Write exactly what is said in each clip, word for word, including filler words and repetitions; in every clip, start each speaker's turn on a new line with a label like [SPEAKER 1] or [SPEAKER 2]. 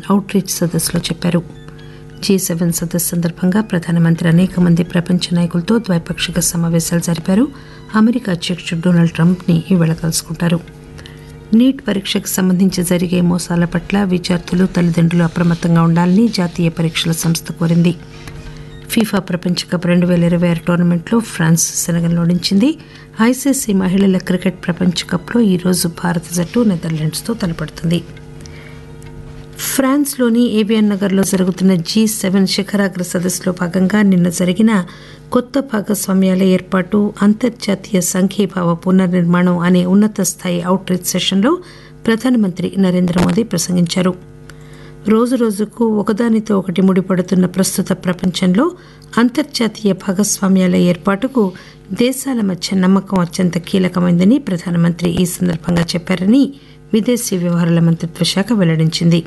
[SPEAKER 1] Out reach సదస్సులో చెప్పారు. G seven సదస్సు సందర్భంగా ప్రధానమంత్రి అనేక మంది ప్రపంచ నాయకులతో ద్వైపాక్షిక సమావేశాలు జరిపారు. అమెరికా అధ్యక్షుడు డొనాల్డ్ ట్రంప్ ని ఈవేళ కలుసుకుంటారు. నీట్ పరీక్షకు సంబంధించి జరిగే మోసాల పట్ల విద్యార్థులు తల్లిదండ్రులు అప్రమత్తంగా ఉండాలని జాతీయ పరీక్షల సంస్థ కోరింది. ఫీఫా ప్రపంచ కప్ రెండు వేల ఇరవై ఆరు టోర్నమెంట్లో ఫ్రాన్స్ సెనెగల్ను ఓడించింది. ఐసీసీ మహిళల క్రికెట్ ప్రపంచ కప్లో ఈరోజు భారత జట్టు నెదర్లాండ్స్తో తలపడుతుంది. ఫ్రాన్స్లోని ఏవియన్ నగర్లో జరుగుతున్న జీ సెవెన్ శిఖరాగ్ర సదస్సులో భాగంగా నిన్న జరిగిన కొత్త భాగస్వామ్యాల ఏర్పాటు, అంతర్జాతీయ సంఘీభావ పునర్నిర్మాణం అనే ఉన్నత స్థాయి అవుట్ రీచ్ సెషన్లో ప్రధానమంత్రి నరేంద్ర మోదీ ప్రసంగించారు. రోజు రోజుకు ఒకదానితో ఒకటి ముడిపడుతున్న ప్రస్తుత ప్రపంచంలో అంతర్జాతీయ భాగస్వామ్యాల ఏర్పాటుకు దేశాల మధ్య నమ్మకం అత్యంత కీలకమైందని ప్రధానమంత్రి ఈ సందర్భంగా చెప్పారని విదేశీ వ్యవహారాల మంత్రిత్వ శాఖ వెల్లడించింది.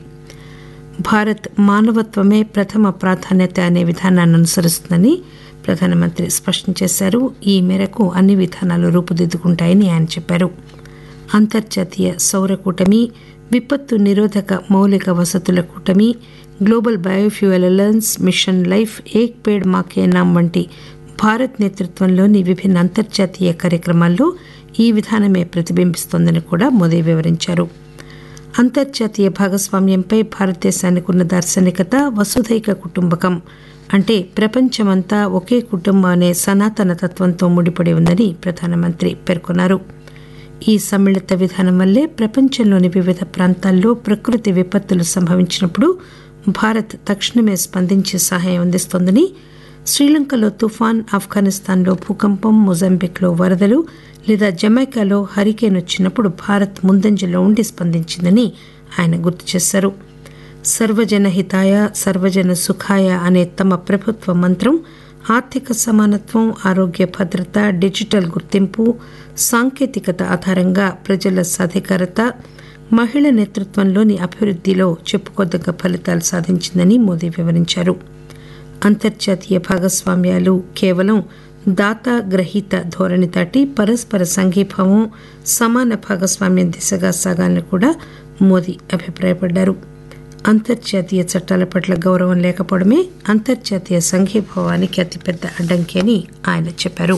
[SPEAKER 1] భారత్ మానవత్వమే ప్రథమ ప్రాధాన్యత అనే విధానాన్ని అనుసరిస్తుందని ప్రధానమంత్రి స్పష్టం చేశారు. ఈ మేరకు అన్ని విధానాలు రూపుదిద్దుకుంటాయని ఆయన చెప్పారు. అంతర్జాతీయ సౌర కూటమి, విపత్తు నిరోధక మౌలిక వసతుల కూటమి, global biofuel alliance, mission life, ఏక్ పేడ్ మా కే నామ్ వంటి భారత్ నేతృత్వంలోని విభిన్న అంతర్జాతీయ కార్యక్రమాల్లో ఈ విధానమే ప్రతిబింబిస్తోందని కూడా మోదీ వివరించారు. అంతర్జాతీయ భాగస్వామ్యంపై భారతదేశానికి ఉన్న దార్శనికత వసుధైక కుటుంబకం అంటే ప్రపంచమంతా ఒకే కుటుంబం అనే సనాతన తత్వంతో ముడిపడి ఉందని ప్రధానమంత్రి పేర్కొన్నారు. ఈ సమ్మిళిత విధానం వల్లే ప్రపంచంలోని వివిధ ప్రాంతాల్లో ప్రకృతి విపత్తులు సంభవించినప్పుడు భారత్ తక్షణమే స్పందించి సహాయం అందిస్తోందని, శ్రీలంకలో తుఫాన్, ఆఫ్ఘనిస్తాన్లో భూకంపం, మొజాంబిక్లో వరదలు లేదా జమైకాలో హరికేన్ వచ్చినప్పుడు భారత్ ముందంజలో ఉండి స్పందించిందని ఆయన గుర్తు చేశారు. సర్వజన హితాయ సర్వజన సుఖాయ అనే తమ ప్రభుత్వ మంత్రం ఆర్థిక సమానత్వం, ఆరోగ్య భద్రత, డిజిటల్ గుర్తింపు, సాంకేతికత ఆధారంగా ప్రజల సాధికారత, మహిళ నేతృత్వంలోని అభివృద్ధిలో చెప్పుకోదగ్గ ఫలితాలు సాధించిందని మోదీ వివరించారు. అంతర్జాతీయ భాగస్వామ్యాలు కేవలం దాత గ్రహీత ధోరణి దాటి పరస్పర సంఘీభావం, సమాన భాగస్వామ్యం దిశగా సాగాలని కూడా మోదీ అభిప్రాయపడ్డారు. అంతర్జాతీయ చట్టాల పట్ల గౌరవం లేకపోవడమే అంతర్జాతీయ సంఘీభావానికి అతిపెద్ద అడ్డంకి అని ఆయన చెప్పారు.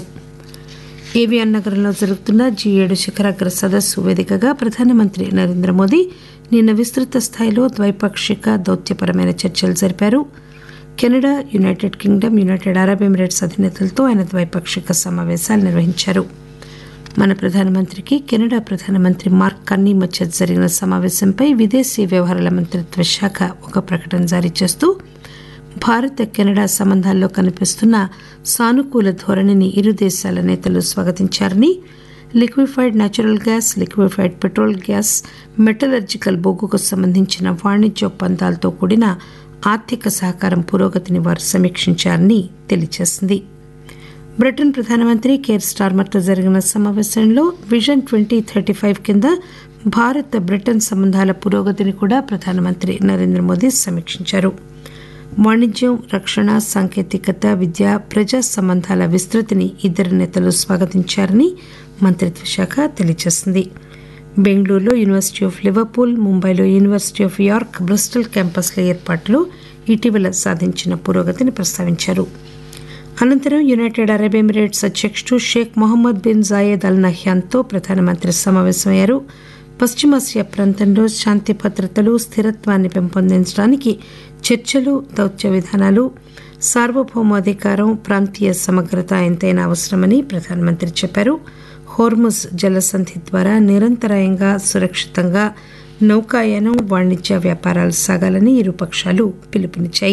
[SPEAKER 1] ఏవియన్ నగరంలో జరుగుతున్న జీ ఏడు శిఖరాగ్ర సదస్సు వేదికగా ప్రధానమంత్రి నరేంద్ర మోదీ నిన్న విస్తృత స్థాయిలో ద్వైపాక్షిక దౌత్యపరమైన చర్చలు జరిపారు. Canada, United Kingdom, United Arab Emirates అధినేతలతో ఆయన ద్వైపాక్షిక సమావేశాలు నిర్వహించారు. మన ప్రధానమంత్రికి కెనడా ప్రధానమంత్రి మార్క్ కార్నీ మధ్య జరిగిన సమావేశంపై విదేశీ వ్యవహారాల మంత్రిత్వ శాఖ ఒక ప్రకటన జారీ చేస్తూ భారత కెనడా సంబంధాల్లో కనిపిస్తున్న సానుకూల ధోరణిని ఇరు దేశాల నేతలు స్వాగతించారని, liquefied natural gas, liquefied petrol gas, metallurgical బొగ్గుకు సంబంధించిన వాణిజ్య ఒప్పందాలతో కూడిన ఆర్థిక సహకారం పురోగతిని వారు సమీక్షించారని తెలియజేసింది. బ్రిటన్ ప్రధానమంత్రి కేర్ స్టార్మర్తో జరిగిన సమావేశంలో విజన్ ట్వంటీ థర్టీ ఫైవ్ కింద భారత్ బ్రిటన్ సంబంధాల పురోగతిని కూడా ప్రధానమంత్రి నరేంద్ర మోదీ సమీక్షించారు. వాణిజ్యం, రక్షణ, సాంకేతికత, విద్య, ప్రజా సంబంధాల విస్తృతిని ఇద్దరు నేతలు స్వాగతించారని మంత్రిత్వ శాఖ తెలియజేసింది. బెంగళూరులో యూనివర్సిటీ ఆఫ్ లివర్పూల్, ముంబైలో యూనివర్సిటీ ఆఫ్ యార్క్, బ్రిస్టల్ క్యాంపస్ల ఏర్పాటులో ఇటీవల సాధించిన పురోగతిని ప్రస్తావించారు. అనంతరం యునైటెడ్ అరబ్ ఎమిరేట్స్ అధ్యక్షుడు షేక్ మొహమ్మద్ బిన్ జాయేద్ అల్ నహ్యాన్తో ప్రధానమంత్రి సమావేశమయ్యారు. పశ్చిమాసియా ప్రాంతంలో శాంతి భద్రతలు, స్థిరత్వాన్ని పెంపొందించడానికి చర్చలు, దౌత్య విధానాలు, సార్వభౌమాధికారం, ప్రాంతీయ సమగ్రత ఎంతైనా అవసరమని ప్రధానమంత్రి చెప్పారు. హోర్ముజ్ జలసంధి ద్వారా నిరంతరాయంగా సురక్షితంగా నౌకాయానం, వాణిజ్య వ్యాపారాలు సాగాలని ఇరుపక్షాలు పిలుపునిచ్చాయి.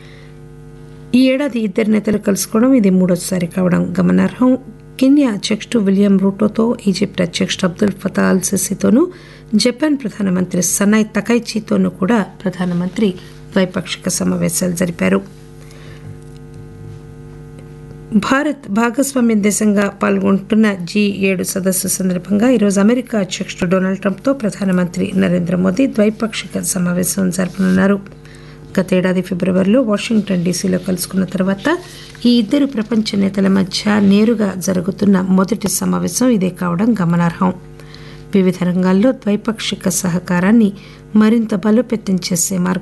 [SPEAKER 1] ఈ ఏడాది ఇద్దరు నేతలు కలుసుకోవడం ఇది మూడోసారి కావడం గమనార్హం. కెన్యా అధ్యక్షుడు విలియం రూటోతో, ఈజిప్ట్ అధ్యక్షుడు అబ్దుల్ ఫతా అల్ సిసితోనూ, జపాన్ ప్రధానమంత్రి సనాయ్ తకైచీతోనూ కూడా ప్రధానమంత్రి ద్వైపాక్షిక సమావేశాలు జరిపారు. భారత్ భాగస్వామ్య దేశంగా పాల్గొంటున్న జీ ఏడు సదస్సు సందర్భంగా ఈరోజు అమెరికా అధ్యక్షుడు డొనాల్డ్ ట్రంప్తో ప్రధానమంత్రి నరేంద్ర మోదీ ద్వైపాక్షిక సమావేశం జరపనున్నారు. గతేడాది ఫిబ్రవరిలో వాషింగ్టన్ డీసీలో కలుసుకున్న తర్వాత ఈ ఇద్దరు ప్రపంచ నేతల మధ్య నేరుగా జరుగుతున్న మొదటి సమావేశం ఇదే కావడం గమనార్హం. వివిధ రంగాల్లో ద్వైపాక్షిక సహకారాన్ని మరింత బలోపేతం చేసే మార్గం